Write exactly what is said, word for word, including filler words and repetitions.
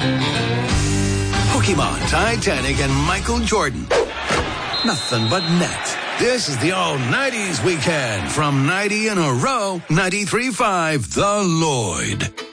Pokemon, Titanic, and Michael Jordan. Nothing but net. This is the all nineties weekend from ninety in a row, ninety-three point five The Lloyd.